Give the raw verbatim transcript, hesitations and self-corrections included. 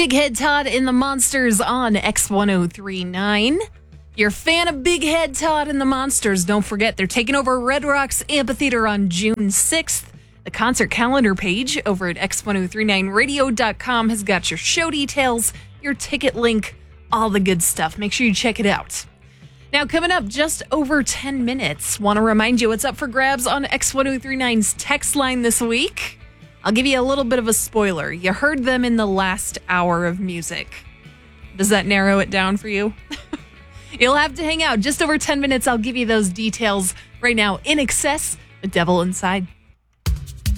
Big Head Todd and the Monsters on X ten thirty-nine. You're a fan of Big Head Todd and the Monsters, don't forget they're taking over Red Rocks Amphitheater on June sixth. The concert calendar page over at X ten thirty-nine radio dot com has got your show details, your ticket link, all the good stuff. Make sure you check it out. Now, coming up just over ten minutes, want to remind you what's up for grabs on X ten thirty-nine's text line this week. I'll give you a little bit of a spoiler. You heard them in the last hour of music. Does that narrow it down for you? You'll have to hang out just over ten minutes. I'll give you those details right now. In Excess, The Devil Inside.